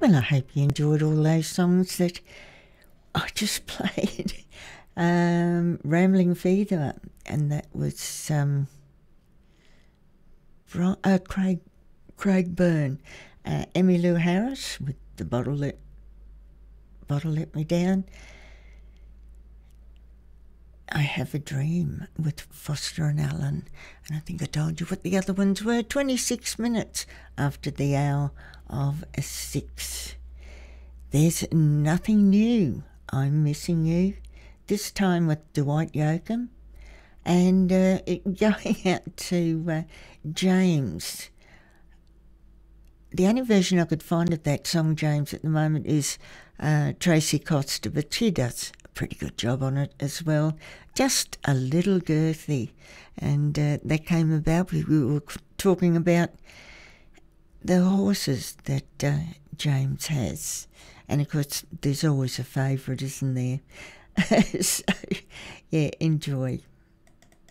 Well, I hope you enjoyed all those songs that I just played. Rambling Fever, and that was Craig Byrne. Emmylou Harris with The Bottle Let Me Down. I Have a Dream with Foster and Allen. And I think I told you what the other ones were. 26 minutes after the hour of 6. There's Nothing New, I'm Missing You. This time with Dwight Yoakam. And going out to James. The only version I could find of that song, James, at the moment is Tracy Costa, but she does a pretty good job on it as well. Just a little girthy. And that came about, we were talking about the horses that James has. And of course, there's always a favourite, isn't there? So, yeah, enjoy.